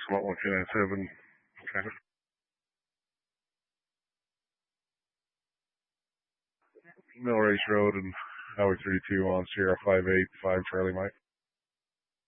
Slot 197, kind of. Mill Race Road and Highway 32 on Sierra 585 Charlie Mike.